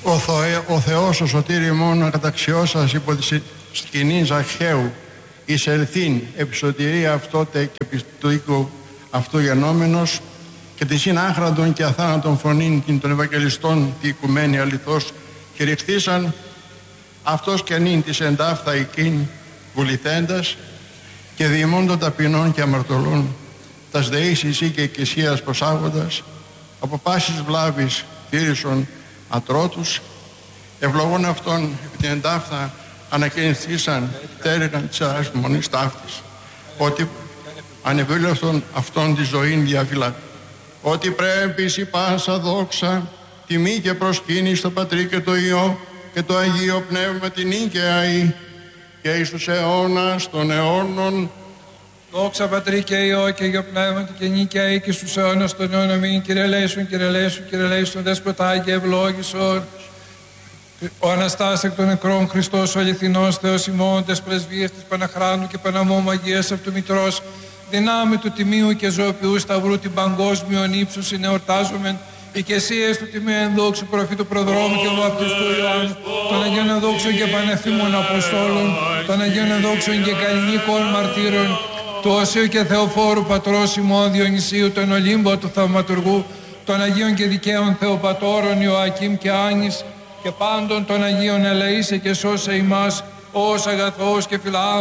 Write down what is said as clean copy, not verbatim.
Ο Θεός ο σωτήρ ημών ακαταξιώσας υπό τη σκηνή Ζαχαίου εις ελθύν επί σωτηρία αυτότε και επί του οίκου αυτού γενόμενος και τη συν άχραντον και αθάνατον φωνήν την των Ευαγγελιστών τη οικουμένη αληθώς κηρυχθήσαν αυτός και νυν της εντάφθα εκείν βουληθέντας και διημών των ταπεινών και αμαρτωλών τας δεήσεις ή και εκκλησίας προσάγοντας από πάσης βλάβης θύρισον ατρότους ευλογών αυτών επί την εντάφθα ανακαινιστήσαν τέριγαν της Αγίας Μονής ταύτης ότι ανεβήλευτον αυτόν τη ζωήν διαφυλά ότι πρέπει η πάσα δόξα τιμή και προσκύνη στο Πατρί και το Υιό και το Αγίο Πνεύμα την νίκαια και εις τους αιώνας των αιώνων. Δόξα Πατρί και Υιό και Αγίο Πνεύματι και νίκαια και στους αιώνας των αιώνων μην. Κύριε ελέησον, Κύριε ελέησον, Κύριε ελέησον, Δεσποτά και ευλόγησον. Ο Αναστάς εκ των νεκρών Χριστός ο αληθινός Θεός ημών, τες πρεσβείες της Παναχράντου και Παναμόμου Αγίας αυτού Μητρός, δυνάμει του Τιμίου και Ζωοποιού Σταυρού την παγκόσμιον ύψους συνεορτάζομεν, οικεσίες του Τιμίου ενδόξου προφήτου προδρόμου και βαπτιστού Ιωάννου, των Αγίων ενδόξων και πανεφήμων Αποστόλων, των Αγίων ενδόξων και καλλινίκων μαρτύρων, του Οσίου και Θεοφόρου Πατρός ημών Διονυσίου, τον Ολύμπο του Θαυματουργού, των Αγίων και Δικαίων Θεοπατώρων Ιωακήμ και Άνης, και πάντων των Αγίων ελεήσε και σώσε ημάς, ως αγαθός και φιλά